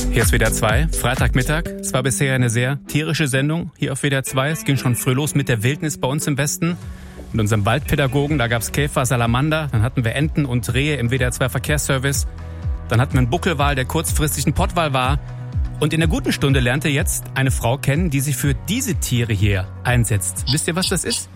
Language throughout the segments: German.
Hier ist WDR 2, Freitagmittag. Es war bisher eine sehr tierische Sendung hier auf WDR 2. Es ging schon früh los mit der Wildnis bei uns im Westen. Mit unserem Waldpädagogen, da gab es Käfer, Salamander, dann hatten wir Enten und Rehe im WDR 2 Verkehrsservice. Dann hatten wir einen Buckelwal, der kurzfristig ein Pottwal war. Und in der guten Stunde lernte jetzt eine Frau kennen, die sich für diese Tiere hier einsetzt. Wisst ihr, was das ist?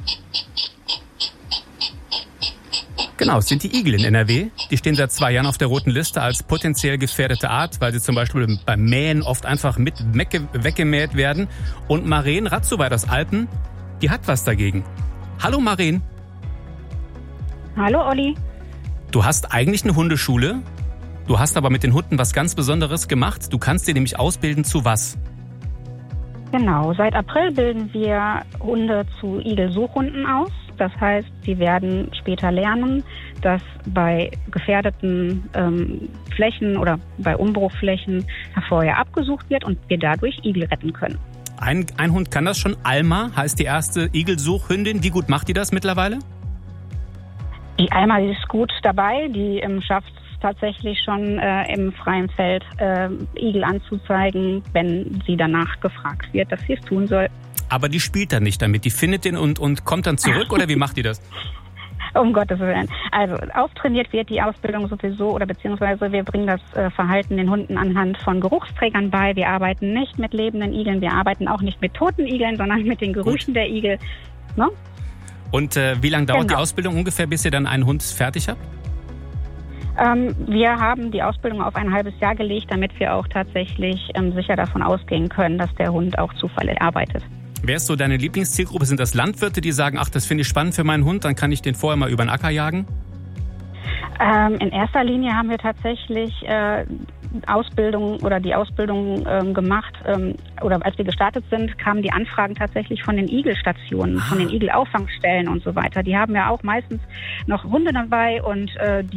Genau, es sind die Igel in NRW. Die stehen seit 2 Jahren auf der roten Liste als potenziell gefährdete Art, weil sie zum Beispiel beim Mähen oft einfach mit weggemäht werden. Und Maren Ratzowait aus Alpen, die hat was dagegen. Hallo Maren. Hallo Olli. Du hast eigentlich eine Hundeschule. Du hast aber mit den Hunden was ganz Besonderes gemacht. Du kannst dir nämlich ausbilden zu was? Genau, seit April bilden wir Hunde zu Igelsuchhunden aus. Das heißt, sie werden später lernen, dass bei gefährdeten Flächen oder bei Umbruchflächen vorher abgesucht wird und wir dadurch Igel retten können. Ein Hund kann das schon. Alma heißt die erste Igelsuchhündin. Wie gut macht die das mittlerweile? Die Alma ist gut dabei. Die schafft es tatsächlich schon im freien Feld Igel anzuzeigen, wenn sie danach gefragt wird, dass sie es tun soll. Aber die spielt dann nicht damit. Die findet den und kommt dann zurück oder wie macht die das? Um Gottes Willen. Also auftrainiert wird die Ausbildung sowieso oder beziehungsweise wir bringen das Verhalten den Hunden anhand von Geruchsträgern bei. Wir arbeiten nicht mit lebenden Igeln, wir arbeiten auch nicht mit toten Igeln, sondern mit den Gerüchen der Igel. Ne? Und wie lange dauert die Ausbildung ungefähr, bis ihr dann einen Hund fertig habt? Wir haben die Ausbildung auf ein halbes Jahr gelegt, damit wir auch tatsächlich sicher davon ausgehen können, dass der Hund auch zuverlässig arbeitet. Wer ist so deine Lieblingszielgruppe? Sind das Landwirte, die sagen, ach, das finde ich spannend für meinen Hund, dann kann ich den vorher mal über den Acker jagen? In erster Linie haben wir tatsächlich die Ausbildung gemacht oder als wir gestartet sind, kamen die Anfragen tatsächlich von den Igelstationen, von den Igelauffangstellen und so weiter. Die haben ja auch meistens noch Hunde dabei und